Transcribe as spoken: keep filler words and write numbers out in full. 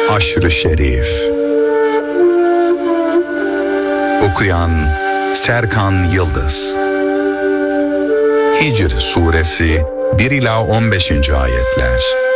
Aşr-ı Şerif. Okuyan Serkan Yıldız. Hicr Suresi bir ila on beşinci ayetler.